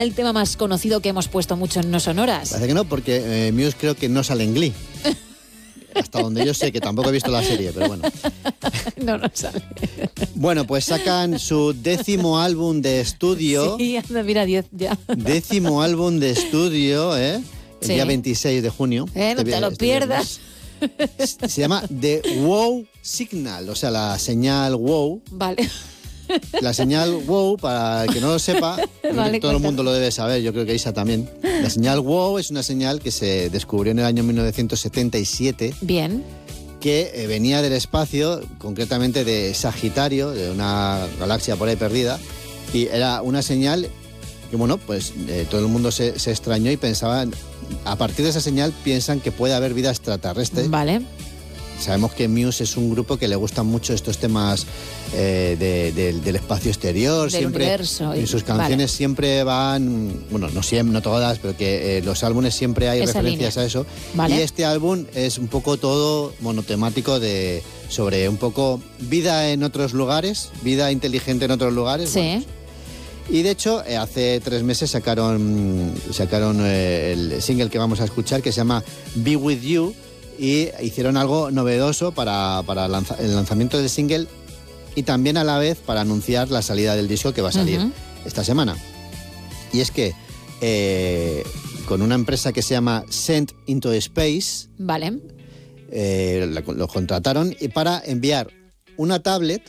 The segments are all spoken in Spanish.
el tema más conocido que hemos puesto mucho en No Sonoras. Parece que no, porque Muse creo que no sale en Glee. Hasta donde yo sé, que tampoco he visto la serie, pero bueno. No sale. Bueno, pues sacan su 10º álbum de estudio. Sí, anda, mira, 10 ya. 10º álbum de estudio, El día 26 de junio. No te lo pierdas. Se llama The Wow Signal, o sea, la señal wow. Vale. La señal wow, para el que no lo sepa, Vale, todo el mundo lo debe saber, yo creo que Isa también. La señal wow es una señal que se descubrió en el año 1977. Bien. Que venía del espacio, concretamente de Sagitario, de una galaxia por ahí perdida, y era una señal que, bueno, pues todo el mundo se extrañó y pensaba, a partir de esa señal piensan que puede haber vida extraterrestre. Vale. Sabemos que Muse es un grupo que le gustan mucho estos temas del espacio exterior. Del siempre, universo. En sus canciones siempre van, bueno, no siempre, no todas, pero que los álbumes siempre hay esa referencias línea. a eso. Vale. Y este álbum es un poco todo monotemático sobre un poco vida en otros lugares, vida inteligente en otros lugares. Sí. Bueno, y de hecho, hace 3 meses sacaron el single que vamos a escuchar, que se llama Be With You, y hicieron algo novedoso para el lanzamiento del single y también a la vez para anunciar la salida del disco que va a salir esta semana. Y es que con una empresa que se llama Sent Into Space, Vale. lo contrataron y para enviar una tablet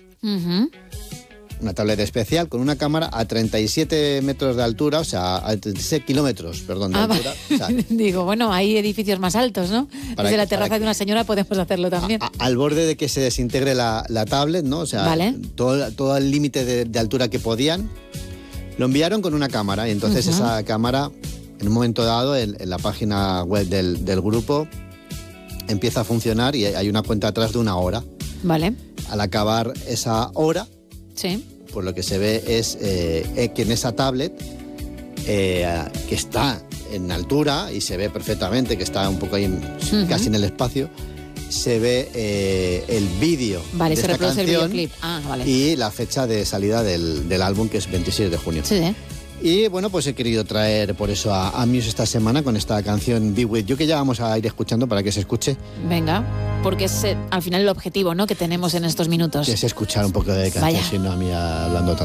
especial con una cámara a 37 metros de altura, o sea, a 36 kilómetros, perdón, de altura. O sea, digo, bueno, hay edificios más altos, ¿no? Desde la terraza de una señora podemos hacerlo también. Al borde de que se desintegre la tablet, ¿no? O sea, vale. todo el límite de altura que podían, lo enviaron con una cámara y entonces esa cámara, en un momento dado, en la página web del grupo, empieza a funcionar y hay una cuenta atrás de 1 hora. Vale. Al acabar esa hora, sí, pues lo que se ve es que en esa tablet, que está en altura y se ve perfectamente que está un poco ahí casi en el espacio, se ve el vídeo vale, de se esta reproduce canción el videoclip. Vale. y la fecha de salida del álbum, que es 26 de junio. Sí. Y bueno, pues he querido traer por eso a Muse esta semana con esta canción Be With You, que ya vamos a ir escuchando para que se escuche. Venga, porque es al final el objetivo, ¿no?, que tenemos en estos minutos. Que es escuchar un poco de canción, si no a mí hablando tanto.